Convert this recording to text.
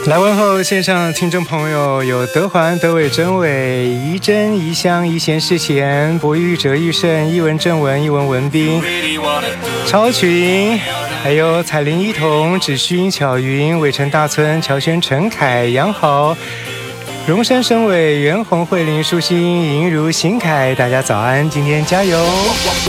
来问候线上听众朋友，有德环、德伟、真伟、怡真、怡香、怡贤、世贤、博玉、哲玉胜、一文、正文、一文、文斌、超群，还有彩铃、一彤、芷勋、巧云、伟成、大村、乔轩、陈凯、杨豪、荣山、申伟、袁红、慧玲、舒心、银如、邢凯，大家早安，今天加油！